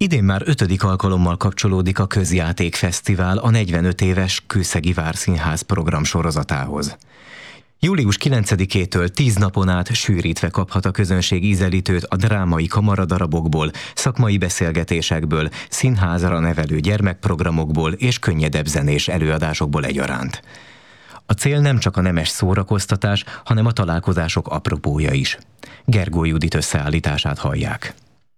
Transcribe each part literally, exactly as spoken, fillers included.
Idén már ötödik alkalommal kapcsolódik a Közjátékfesztivál a negyvenöt éves Kőszegi Várszínház programsorozatához. július kilencedikétől tíz napon át sűrítve kaphat a közönség ízelítőt a drámai kamaradarabokból, szakmai beszélgetésekből, színházra nevelő gyermekprogramokból és könnyedebb zenés előadásokból egyaránt. A cél nem csak a nemes szórakoztatás, hanem a találkozások apropója is. Gergó Judit összeállítását hallják.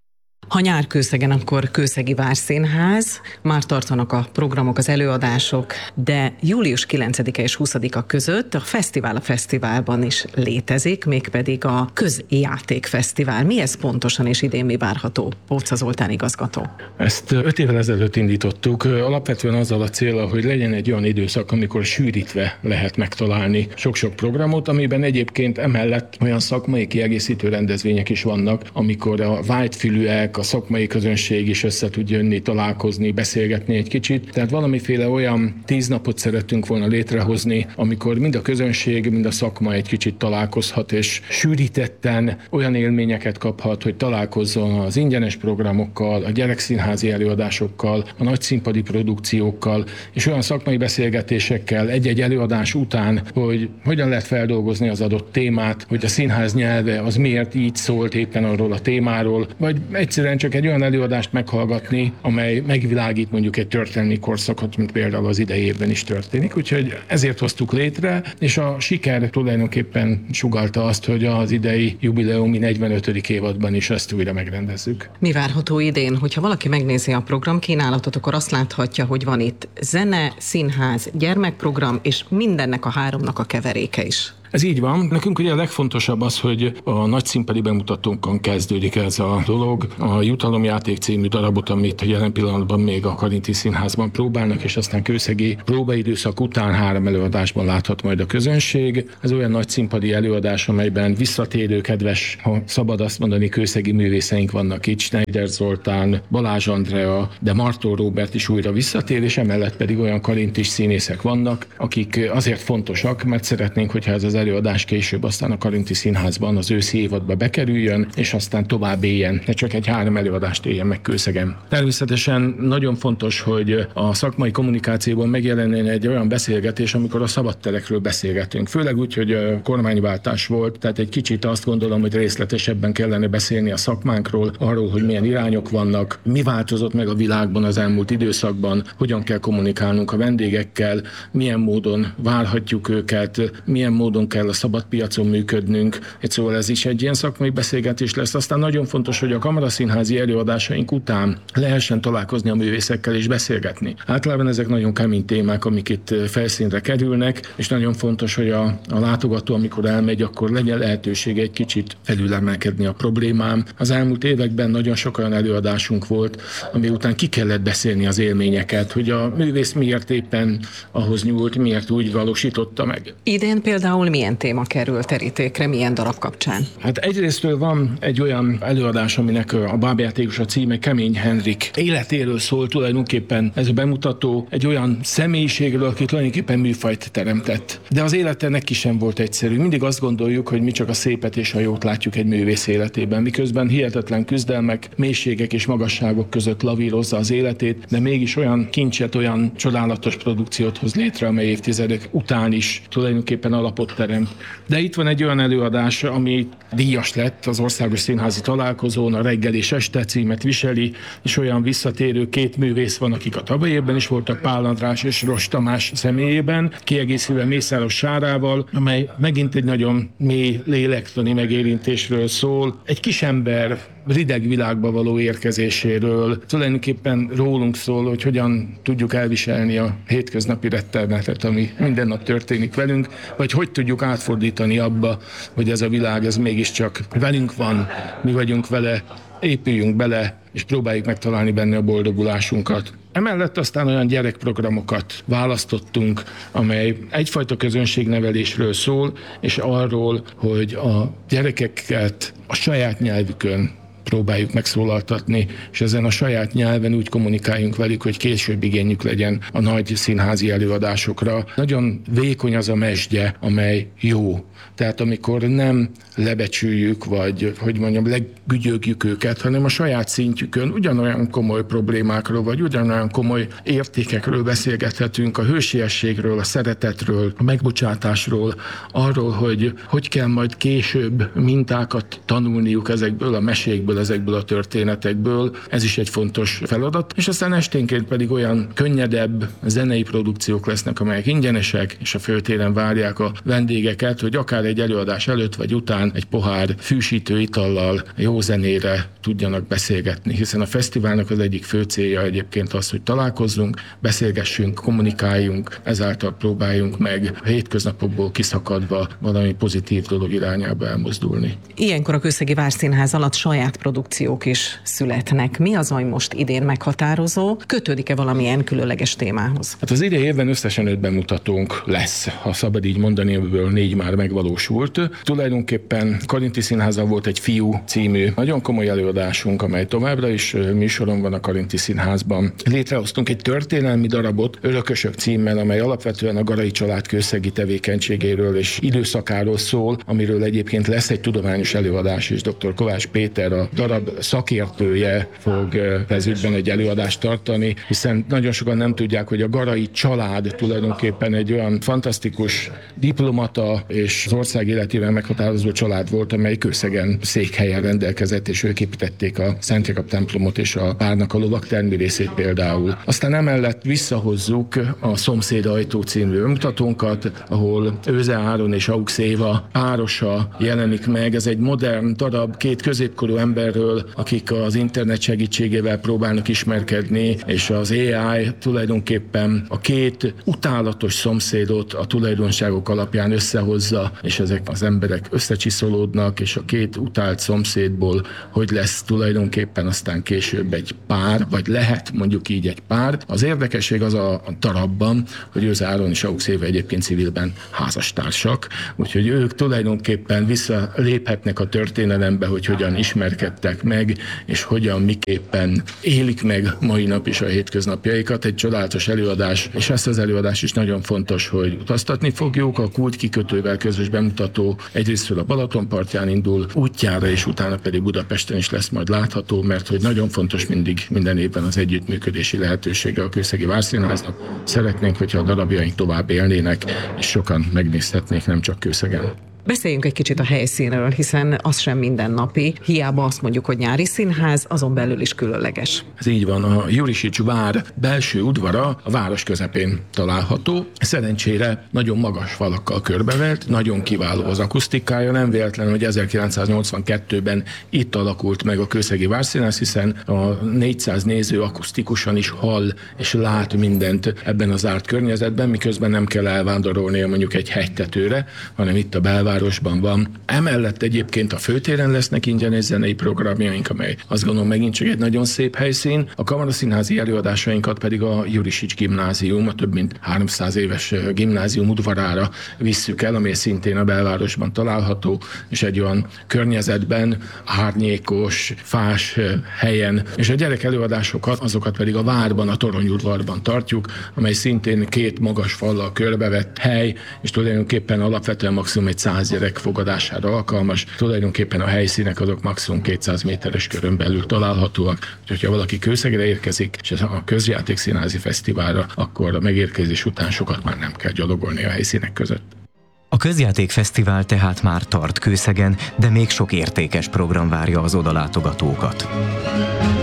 Ha nyár Kőszegen, akkor Kőszegi Várszínház, már tartanak a programok, az előadások, de július kilencedike és huszadika között a fesztivál a fesztiválban is létezik, mégpedig a Közjátékfesztivál. Mi ez pontosan, és idén mi várható? Póca Zoltán igazgató. Ezt öt évvel ezelőtt indítottuk, alapvetően azzal a célra, hogy legyen egy olyan időszak, amikor sűrítve lehet megtalálni sok-sok programot, amiben egyébként emellett olyan szakmai kiegészítő rendezvények is vannak, amikor a vágyfülűek, a szakmai közönség is össze tud jönni, találkozni, beszélgetni egy kicsit. Tehát valamiféle olyan tíz napot szerettünk volna létrehozni, amikor mind a közönség, mind a szakma egy kicsit találkozhat, és sűrítetten olyan élményeket kaphat, hogy találkozzon az ingyenes programokkal, a gyerekszínházi előadásokkal, a nagyszínpadi produkciókkal, és olyan szakmai beszélgetésekkel egy-egy előadás után, hogy hogyan lehet feldolgozni az adott témát, hogy a színház nyelve az miért így szólt éppen arról a témáról, vagy egyszerűen csak egy olyan előadást meghallgatni, amely megvilágít mondjuk egy történelmi korszakot, mint például az idei évben is történik. Úgyhogy ezért hoztuk létre, és a siker tulajdonképpen sugallta azt, hogy az idei jubileumi negyvenötödik évadban is ezt újra megrendezzük. Mi várható idén? Hogyha valaki megnézi a programkínálatot, akkor azt láthatja, hogy van itt zene, színház, gyermekprogram, és mindennek a háromnak a keveréke is. Ez így van. Nekünk ugye a legfontosabb az, hogy a nagyszínpadi bemutatónkon kezdődik ez a dolog. A Jutalomjáték című darabot, amit jelen pillanatban még a Karinti Színházban próbálnak, és aztán kőszegi próbaidőszak után három előadásban láthat majd a közönség. Ez olyan nagyszínpadi előadás, amelyben visszatérő, kedves, ha szabad azt mondani, kőszegi művészeink vannak itt. Schneider Zoltán, Balázs Andrea, de Martó Róbert is újra visszatér, és emellett pedig olyan karintis színészek vannak, akik azért fontosak, mert szeretnénk, hogyha ez az előadás később aztán a Karinti Színházban az őszi évadba bekerüljön, és aztán tovább éljen, ne csak egy három előadást éljen meg Kőszegen. Természetesen nagyon fontos, hogy a szakmai kommunikációban megjelenjen egy olyan beszélgetés, amikor a szabadterekről beszélgetünk. Főleg úgy, hogy a kormányváltás volt, tehát egy kicsit azt gondolom, hogy részletesebben kellene beszélni a szakmánkról, arról, hogy milyen irányok vannak, mi változott meg a világban az elmúlt időszakban, hogyan kell kommunikálnunk a vendégekkel, milyen módon várhatjuk őket, milyen módon kell a szabad piacon működnünk. Egy szóval ez is egy ilyen szakmai beszélgetés lesz. Aztán nagyon fontos, hogy a kamaraszínházi előadásaink után lehessen találkozni a művészekkel és beszélgetni. Általában ezek nagyon kemény témák, amik itt felszínre kerülnek, és nagyon fontos, hogy a, a látogató, amikor elmegy, akkor legyen lehetősége egy kicsit felülemelkedni a problémám. Az elmúlt években nagyon sok olyan előadásunk volt, ami után ki kellett beszélni az élményeket, hogy a művész miért éppen ahhoz nyúlt, miért úgy valósította meg. Idén például milyen téma kerül terítékre, milyen darab kapcsán? Hát egyrésztől van egy olyan előadás, aminek a bábjátékos a címe Kemény Henrik életéről szól, tulajdonképpen ez a bemutató egy olyan személyiségről, aki tulajdonképpen műfajt teremtett. De az élete neki sem volt egyszerű. Mindig azt gondoljuk, hogy mi csak a szépet és a jót látjuk egy művész életében, miközben hihetetlen küzdelmek, mélységek és magasságok között lavírozza az életét, de mégis olyan kincset, olyan csodálatos produkciót hoz létre, amely évtizedek után is tulajdonképpen alapot teremt. De itt van egy olyan előadás, ami díjas lett az Országos Színházi Találkozón, a Reggel és Este címet viseli, és olyan visszatérő két művész van, akik a tavalyi évben is voltak, Pál András és Ross Tamás személyében, kiegészülve Mészáros Sárával, amely megint egy nagyon mély lélektani megérintésről szól. Egy kisember rideg világba való érkezéséről, tulajdonképpen rólunk szól, hogy hogyan tudjuk elviselni a hétköznapi rettenetet, ami minden nap történik velünk, vagy hogy tudjuk átfordítani abba, hogy ez a világ, ez mégiscsak velünk van, mi vagyunk vele, épüljünk bele, és próbáljuk megtalálni benne a boldogulásunkat. Emellett aztán olyan gyerekprogramokat választottunk, amely egyfajta közönségnevelésről szól, és arról, hogy a gyerekeket a saját nyelvükön próbáljuk megszólaltatni, és ezen a saját nyelven úgy kommunikáljunk velük, hogy később igényük legyen a nagy színházi előadásokra. Nagyon vékony az a mesdje, amely jó. Tehát amikor nem lebecsüljük, vagy hogy mondjam, legügyögjük őket, hanem a saját szintjükön ugyanolyan komoly problémákról, vagy ugyanolyan komoly értékekről beszélgethetünk, a hősiességről, a szeretetről, a megbocsátásról, arról, hogy hogy kell majd később mintákat tanulniuk ezekből a mesékből, ezekből a történetekből. Ez is egy fontos feladat. És aztán esténként pedig olyan könnyedebb zenei produkciók lesznek, amelyek ingyenesek, és a főtéren várják a vendégeket, hogy akár egy előadás előtt vagy után egy pohár fűsítő itallal jó zenére tudjanak beszélgetni, hiszen a fesztiválnak az egyik fő célja egyébként az, hogy találkozzunk, beszélgessünk, kommunikáljunk, ezáltal próbáljunk meg a hétköznapokból kiszakadva valami pozitív dolog irányába elmozdulni. Ilyenkor a Kőszegi Várszínház alatt saját produkciók is születnek. Mi az, ami most idén meghatározó? Kötődik-e valamilyen különleges témához? Hát az idei évben összesen öt bemutatónk lesz, ha szabad így mondani, ebből négy már megvalósult. Tulajdonképpen Karinti Színházban volt egy Fiú című nagyon komoly előadásunk, amely továbbra is műsoron van a Karinti Színházban. Létrehoztunk egy történelmi darabot, Örökösök címmel, amely alapvetően a Garai család kőszegi tevékenységéről és időszakáról szól, amiről egyébként lesz egy tudományos előadás is. doktor Kovács Péter, a darab szakértője fog ez ügyben egy előadást tartani, hiszen nagyon sokan nem tudják, hogy a Garai család tulajdonképpen egy olyan fantasztikus diplomata és az ország életében meghatározó család volt, amely Kőszegen székhelyen rendelkezett, és ők építették a Szent Jakab templomot és a várnak a lovagtermi részét például. Aztán emellett visszahozzuk a Szomszéd ajtó című mutatónkat, ahol Őze Áron és Aux Éva párosa jelenik meg. Ez egy modern darab két középkorú emberről, akik az internet segítségével próbálnak ismerkedni, és az á i tulajdonképpen a két utálatos szomszédot a tulajdonságok alapján összehozza, és ezek az emberek összecsiszolódnak, és a két utált szomszédból hogy lesz tulajdonképpen aztán később egy pár, vagy lehet mondjuk így egy pár. Az érdekesség az a darabban, hogy Őze Áron és Aux Éva egyébként civilben házastársak, úgyhogy ők tulajdonképpen visszaléphetnek a történelembe, hogy hogyan ismerkedtek meg, és hogyan miképpen élik meg mai nap is a hétköznapjaikat. Egy csodálatos előadás, és ezt az előadás is nagyon fontos, hogy utaztatni fogjuk. A Kult kikötővel közös bemutató egyrésztről a Balaton partján indul útjára, és utána pedig Budapesten is lesz majd látható, mert hogy nagyon fontos mindig minden évben az együttműködési lehetősége a Kőszegi Várszínháznak. Szeretnénk, hogyha a darabjaink tovább élnének, és sokan megnézhetnék, nem csak Kőszegen. Beszéljünk egy kicsit a helyszínről, hiszen az sem mindennapi. Hiába azt mondjuk, hogy nyári színház, azon belül is különleges. Ez így van, a Jurisics vár belső udvara a város közepén található. Szerencsére nagyon magas falakkal körbevelt, nagyon kiváló az akusztikája, nem véletlen, hogy ezerkilencszáznyolcvankettőben itt alakult meg a Kőszegi Várszínház, hiszen a négyszáz néző akusztikusan is hall és lát mindent ebben az zárt környezetben, miközben nem kell elvándorolnia mondjuk egy hegytetőre, hanem itt a belvárosban városban van. Emellett egyébként a főtéren lesznek ingyenes zenei programjaink, amely azt gondolom megint csak egy nagyon szép helyszín. A kamaraszínházi előadásainkat pedig a Jurisics gimnázium, a több mint háromszáz éves gimnázium udvarára visszük el, amely szintén a belvárosban található, és egy olyan környezetben, árnyékos, fás helyen, és a gyerek előadásokat, azokat pedig a várban, a toronyudvarban tartjuk, amely szintén két magas fallal körbevett hely, és tulajdonképpen alapvetően maximum egy száz gyerek fogadására alkalmas. Tulajdonképpen a helyszínek azok maximum kétszáz méteres körön belül találhatóak. Úgyhogy ha valaki Kőszegre érkezik, és a Közjáték Színházi Fesztiválra, akkor a megérkezés után sokat már nem kell gyalogolni a helyszínek között. A Közjáték Fesztivál tehát már tart Kőszegen, de még sok értékes program várja az odalátogatókat.